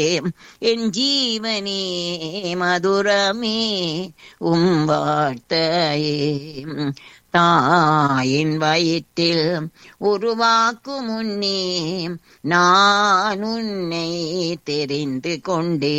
என் ஜீவனே மதுரமே உம் வார்த்தையே. தாயின் வயிற்றில் உருவாக்கும் முன்னே நான் உன்னை தெரிந்து கொண்டே